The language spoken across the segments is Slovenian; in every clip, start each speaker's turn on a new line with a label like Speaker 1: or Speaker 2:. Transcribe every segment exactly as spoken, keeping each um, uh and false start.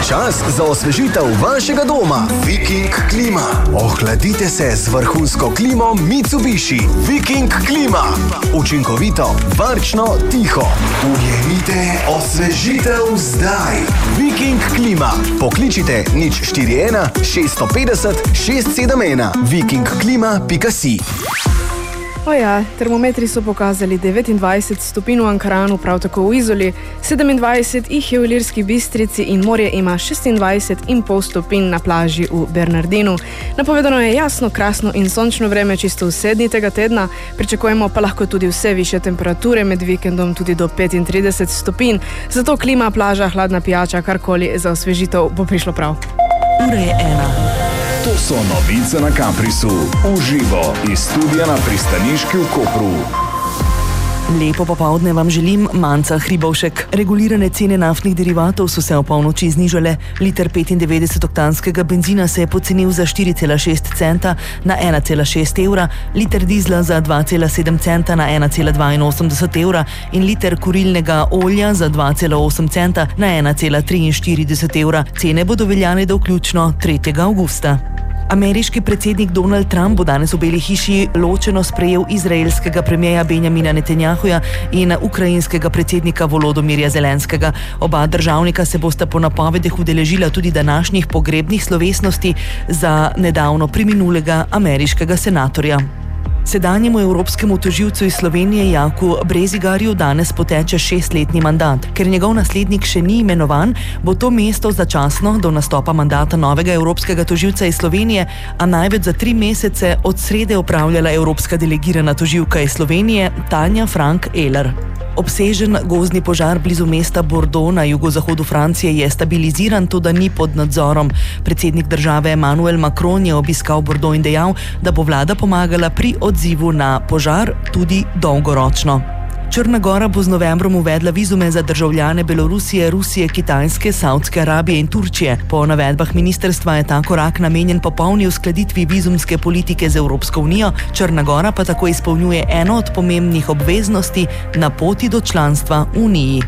Speaker 1: Čas za osvežitev vašega doma. Viking klima. Ohladite se z vrhunsko klimo Mitsubishi. Viking klima. Učinkovito, varčno, tiho. Ujemite osvežitev zdaj. Viking klima. Pokličite nič štiri ena šest pet nula šest sedem ena. viking klima pika si.
Speaker 2: Oja, termometri so pokazali devetindvajset stopinj v Ankaranu, prav tako v Izoli, sedemindvajset jih je v Ilirski Bistrici in morje ima šestindvajset in pol stopinj na plaži v Bernardinu. Napovedano je jasno, krasno in sončno vreme čisto vse dni tega tedna, pričakujemo pa lahko tudi vse višje temperature, med vikendom tudi do petintrideset stopinj, zato klima, plaža, hladna pijača, karkoli za osvežitev bo prišlo prav.
Speaker 3: Ura je ena.
Speaker 4: To so novice na Kaprisu. Uživo iz studia na pristaniški v Kopru.
Speaker 3: Lepo popoldne vam želim, Manca Hribovšek. Regulirane cene naftnih derivatov so se o polnoči znižale. Liter petindevetdesetoktanskega benzina se je pocenil za štiri cela šest centa na ena cela šest evra, liter dizla za dva cela sedem centa na ena cela dvainosemdeset evra in liter kurilnega olja za dva cela osem centa na ena cela triinštirideset evra. Cene bodo veljane do vključno tretjega avgusta. Ameriški predsednik Donald Trump bo danes v Beli hiši ločeno sprejel izraelskega premierja Benjamina Netanjahuja in ukrajinskega predsednika Volodomirja Zelenskega. Oba državnika se bosta po napovedih udeležila tudi današnjih pogrebnih slovesnosti za nedavno preminulega ameriškega senatorja. Sedanjemu evropskemu tožilcu iz Slovenije Jaku Brezigarju danes poteče šestletni mandat. Ker njegov naslednik še ni imenovan, bo to mesto začasno do nastopa mandata novega evropskega tožilca iz Slovenije, a največ za tri mesece od srede opravljala evropska delegirana tožilka iz Slovenije Tanja Frank Ehler. Obsežen gozdni požar blizu mesta Bordeaux na jugozahodu Francije je stabiliziran, toda ni pod nadzorom. Predsednik države Emmanuel Macron je obiskal Bordeaux in dejal, da bo vlada pomagala pri odzivu na požar tudi dolgoročno. Črna Gora bo z novembrom uvedla vizume za državljane Belorusije, Rusije, Kitajske, Savdske Arabije in Turčije. Po navedbah ministrstva je ta korak namenjen popolni uskladitvi vizumske politike z Evropsko unijo, Črna Gora pa tako izpolnjuje eno od pomembnih obveznosti na poti do članstva v Uniji.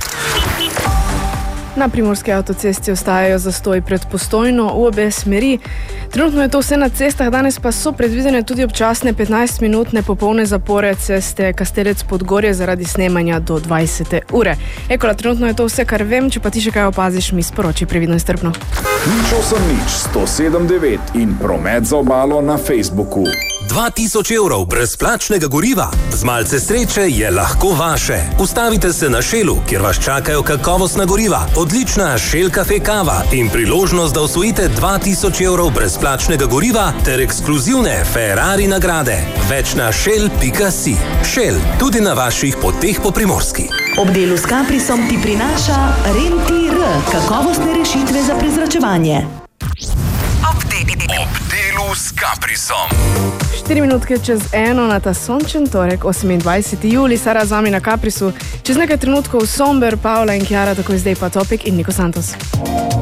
Speaker 2: Na primorski avtocesti ostajajo zastoji pred Postojno v obe smeri. Trenutno je to vse na cestah, danes pa so predvidene tudi občasne petnajstminutne popolne zapore ceste Kastelec-Podgorje zaradi snemanja do dvajsete ure. Ekola, trenutno je to vse, kar vem, če pa ti še kaj opaziš, mi sporoči, previdno in strpno.
Speaker 4: Nič osem nič sto sedem devet in promet za obalo na Facebooku.
Speaker 5: dva tisoč evrov brezplačnega goriva. Z malce sreče je lahko vaše. Ustavite se na Shellu, kjer vas čakajo kakovostna goriva, odlična Shell Cafe kava in priložnost, da osvojite dva tisoč evrov brezplačnega goriva ter ekskluzivne Ferrari nagrade. Več na shell pika si. Shell, tudi na vaših poteh po Primorski.
Speaker 3: Ob delu s Kaprisom ti prinaša Rentir, kakovostne rešitve za prezračevanje.
Speaker 4: Ob delu s Kaprisom.
Speaker 2: Štiri minutke čez eno na ta sončen torek, osemindvajseti julij, Sara z vami na Kaprisu. Čez nekaj trenutkov Somber, Paula in Kjara, tako zdaj pa Topik in Niko Santos.